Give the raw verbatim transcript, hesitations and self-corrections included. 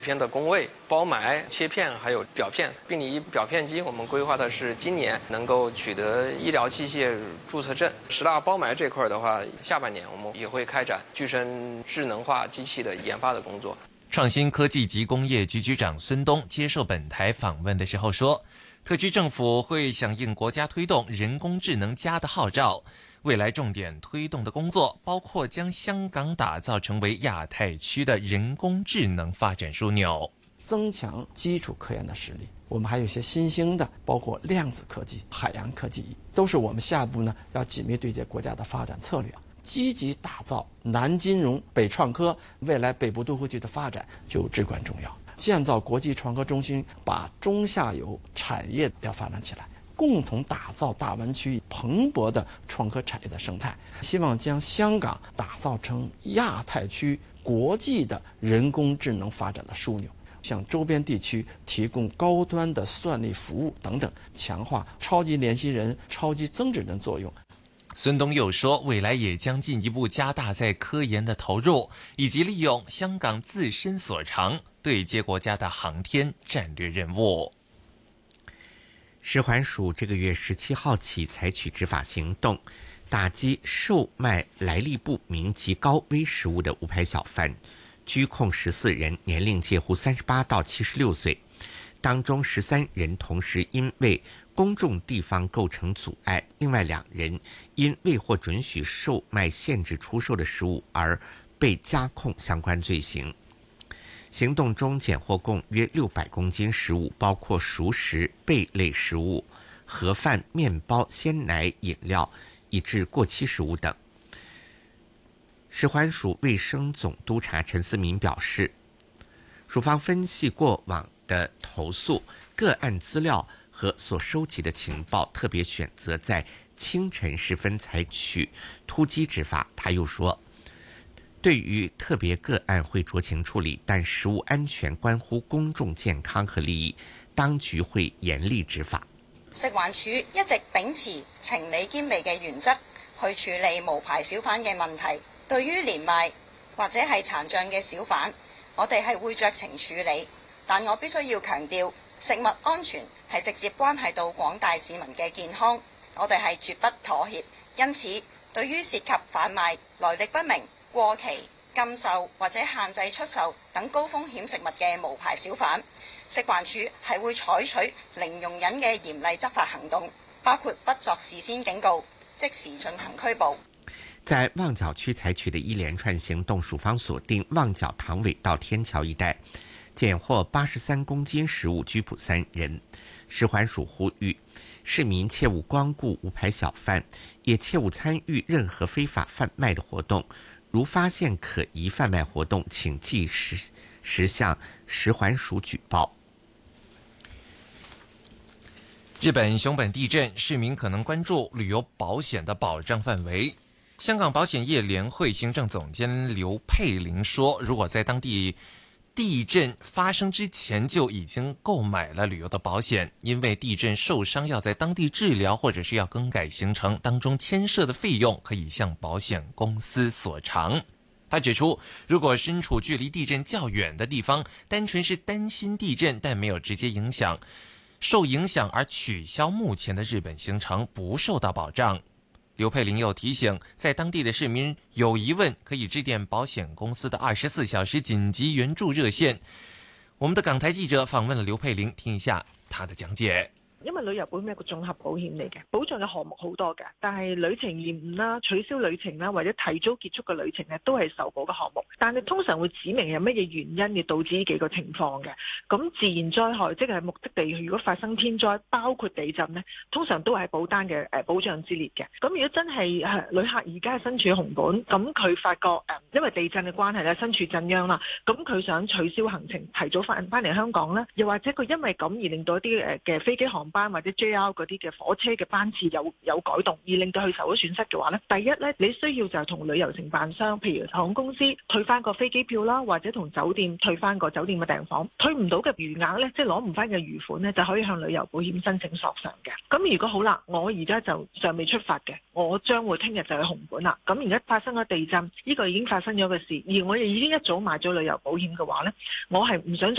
片的工位、包埋、切片还有表片。病理仪表片机我们规划的是今年能够取得医疗器械注册证。十大包埋这块的话，下半年我们也会开展具身智能化机器的研发的工作。 创新科技及工业局局长孙东接受本台访问的时候说，特区政府会响应国家推动人工智能加的号召，未来重点推动的工作包括将香港打造成为亚太区的人工智能发展枢纽， 增强基础科研的实力。我们还有一些新兴的，包括量子科技、海洋科技，都是我们下一步呢要紧密对接国家的发展策略，积极打造南金融、北创科，未来北部都会区的发展就至关重要。建造国际创科中心，把中下游产业要发展起来，共同打造大湾区蓬勃的创科产业的生态，希望将香港打造成亚太区国际的人工智能发展的枢纽，向周边地区提供高端的算力服务等等，强化超级联系人、超级增值人作用。 孙东又说，未来也将进一步加大在科研的投入，以及利用香港自身所长，对接国家的航天战略任务。 食环署这个月十七号起采取执法行动，打击售卖来历不明及高危食物的无牌小贩，拘控十四人，年龄介乎三十八到七十六岁，当中十三人同时因为公众地方构成阻碍，另外两人因未获准许售卖限制出售的食物而被加控相关罪行。行动中检获共约六百公斤食物，包括熟食、贝类食物、盒饭、面包、鲜奶、饮料，以致过期食物等。食环署卫生总督察陈思民表示，署方分析过往的投诉、个案资料和所收集的情报，特别选择在清晨时分采取突击执法。他又说，对于特别个案会酌情处理，但食物安全关乎公众健康和利益，当局会严厉執法。 食環署一直秉持情理兼備嘅原則去處理無牌小販嘅問題。對於連賣或者係殘障嘅小販，我哋係會酌情處理，但我必須要強調，食物安全係直接關係到廣大市民嘅健康，我哋係絕不妥協。因此，對於涉及販賣來歷不明、過期、禁售或者限制出售等高風險食物嘅無牌小販，食環署係會採取零容忍嘅嚴厲執法行動，包括不作事先警告，即時進行拘捕。 在旺角區採取的一連串行動，署方鎖定旺角塘尾到天橋一帶，檢獲八十三公斤食物，拘捕三人。食環署呼籲市民切勿光顧無牌小販，也切勿參與任何非法販賣的活動。如發現可疑販賣活動，請即時時向食環署舉報。 日本熊本地震，市民可能關注旅遊保險的保障範圍。香港保險業聯會行政總監劉佩玲說，如果在當地地震發生之前就已經購買了旅遊的保險，因為地震受傷要在當地治療或者是要更改行程，當中牽涉的費用可以向保險公司索償。他指出，如果身處距離地震較遠的地方，單純是擔心地震但沒有直接影響，受影響而取消目前的日本行程不受到保障。劉佩玲又提醒，在當地的市民有疑問可以致電保險公司的二十四小時緊急援助熱線。我們的港台記者訪問了劉佩玲，聽一下她的講解。 因為旅遊保險係一個綜合保險嚟嘅，保障嘅項目好多嘅，但係旅程延誤啦、取消旅程啦，或者提早結束嘅旅程咧，都係受保嘅項目。但係通常會指明有乜嘢原因而導致呢幾個情況嘅。咁自然災害即係目的地，如果發生天災，包括地震呢，通常都係保單嘅誒保障之列嘅。咁如果真係誒旅客而家係身處紅本，咁佢發覺誒因為地震嘅關係咧，身處震央啦，咁佢想取消行程，提早翻翻嚟香港咧，又或者佢因為咁而令到一啲誒嘅飛機航班或者 J R 嗰啲嘅火車嘅班次有有改動，而令到佢受咗損失嘅話咧，第一咧你需要就係同旅遊承辦商，譬如航空公司退翻個飛機票啦，或者同酒店退翻個酒店嘅訂房，退唔到嘅餘額咧，即係攞唔翻嘅餘款咧，就可以向旅遊保險申請索償嘅。咁如果好啦，我而家就尚未出發嘅，我將會聽日就去紅館啦。咁而家發生咗地震，呢個已經發生咗嘅事，而我哋已經一早買咗旅遊保險嘅話咧，我係唔想再